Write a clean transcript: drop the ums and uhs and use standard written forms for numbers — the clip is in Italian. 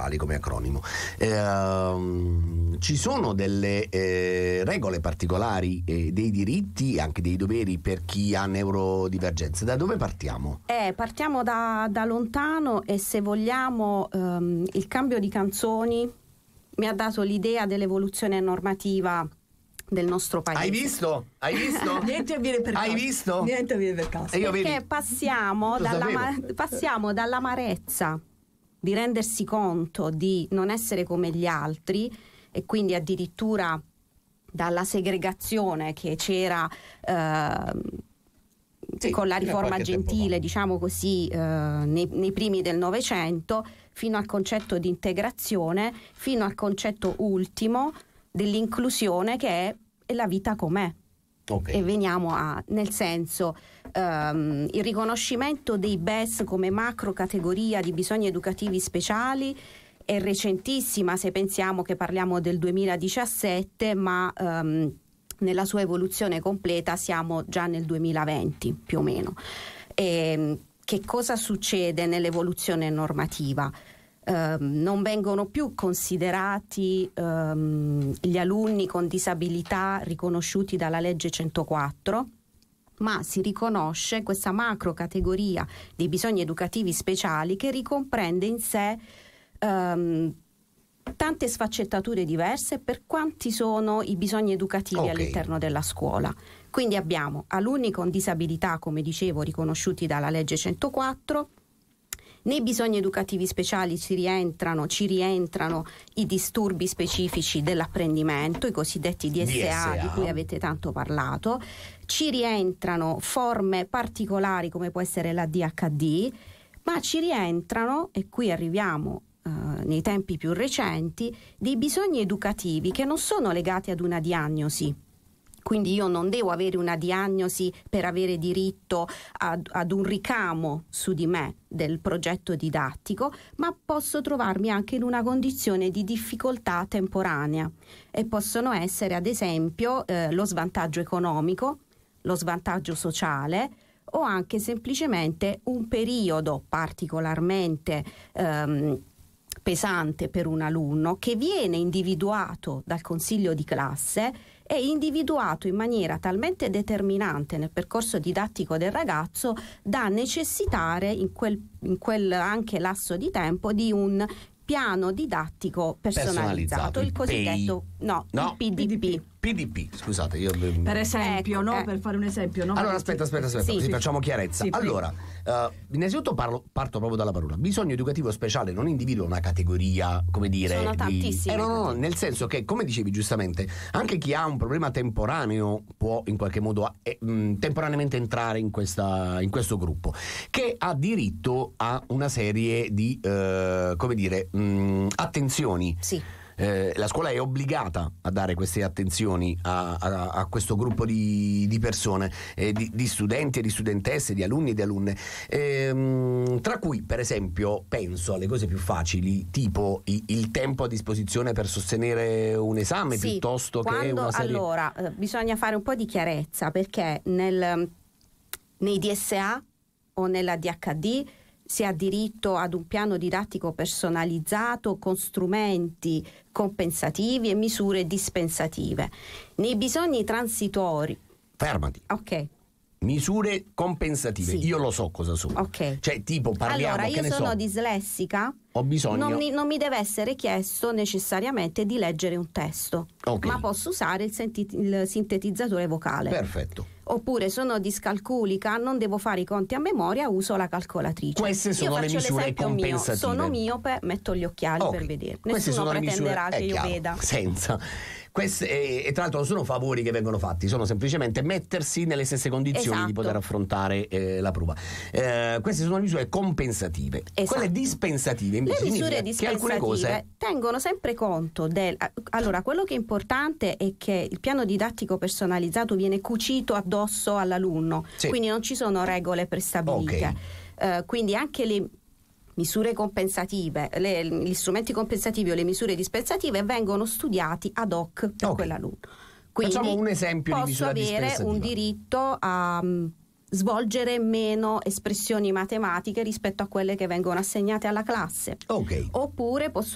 speciali come acronimo. Ci sono delle regole particolari, dei diritti e anche dei doveri per chi ha neurodivergenze. Da dove partiamo? Partiamo da lontano, e se vogliamo il cambio di canzoni mi ha dato l'idea dell'evoluzione normativa del nostro paese. Hai visto? Niente avviene per caso. Hai visto? Niente avviene per caso. Perché passiamo dall'amarezza di rendersi conto di non essere come gli altri, e quindi addirittura dalla segregazione che c'era con la riforma Gentile, diciamo così, nei primi del Novecento, fino al concetto di integrazione, fino al concetto ultimo dell'inclusione, che è la vita com'è. Okay. E veniamo nel senso, il riconoscimento dei BES come macro categoria di bisogni educativi speciali è recentissima, se pensiamo che parliamo del 2017, ma nella sua evoluzione completa siamo già nel 2020 più o meno. Che cosa succede nell'evoluzione normativa? Non vengono più considerati gli alunni con disabilità riconosciuti dalla legge 104, ma si riconosce questa macro categoria dei bisogni educativi speciali, che ricomprende in sé tante sfaccettature diverse per quanti sono i bisogni educativi all'interno della scuola. Quindi abbiamo alunni con disabilità, come dicevo, riconosciuti dalla legge 104. Nei bisogni educativi speciali ci rientrano i disturbi specifici dell'apprendimento, i cosiddetti DSA, di cui avete tanto parlato. Ci rientrano forme particolari come può essere l'ADHD, ma ci rientrano, e qui arriviamo nei tempi più recenti, dei bisogni educativi che non sono legati ad una diagnosi. Quindi io non devo avere una diagnosi per avere diritto ad un ricamo su di me del progetto didattico, ma posso trovarmi anche in una condizione di difficoltà temporanea, e possono essere ad esempio lo svantaggio economico, lo svantaggio sociale, o anche semplicemente un periodo particolarmente pesante per un alunno, che viene individuato dal consiglio di classe, è individuato in maniera talmente determinante nel percorso didattico del ragazzo da necessitare in quel anche lasso di tempo di un piano didattico personalizzato, il cosiddetto il PDP, scusate, io per esempio, per fare un esempio, allora aspetta, sì, facciamo chiarezza. Sì, allora, innanzitutto parto proprio dalla parola. Bisogno educativo speciale non individua una categoria, come dire, sono tantissime. No, nel senso che, come dicevi giustamente, anche chi ha un problema temporaneo può in qualche modo temporaneamente entrare in questo gruppo, che ha diritto a una serie di attenzioni. Sì. La scuola è obbligata a dare queste attenzioni a questo gruppo di persone, di studenti e di studentesse, di alunni e di alunne, tra cui per esempio penso alle cose più facili, tipo il tempo a disposizione per sostenere un esame, piuttosto che una serie. Allora bisogna fare un po' di chiarezza, perché nei DSA o nella DHD si ha diritto ad un piano didattico personalizzato con strumenti compensativi e misure dispensative. Nei bisogni transitori. Fermati. Ok. Misure compensative. Sì. Io lo so cosa sono. Ok. Cioè, tipo, parliamo. Allora, io sono dislessica. Ho bisogno. Non mi deve essere chiesto necessariamente di leggere un testo, ma posso usare il sintetizzatore vocale. Perfetto. Oppure sono discalculica, non devo fare i conti a memoria, uso la calcolatrice. Queste sono le misure compensative. Sono miope, metto gli occhiali per vedere. Nessuno pretenderà che io veda. Senza. E tra l'altro non sono favori che vengono fatti, sono semplicemente mettersi nelle stesse condizioni di poter affrontare la prova. Queste sono le misure compensative. Quelle dispensative invece, le misure dispensative cose tengono sempre conto allora, quello che è importante è che il piano didattico personalizzato viene cucito addosso all'alunno, quindi non ci sono regole prestabilite. Quindi anche le misure compensative, gli strumenti compensativi o le misure dispensative vengono studiati ad hoc per quell'alunno. Quindi facciamo un esempio di misura dispensativa. Posso avere un diritto a svolgere meno espressioni matematiche rispetto a quelle che vengono assegnate alla classe. Oppure posso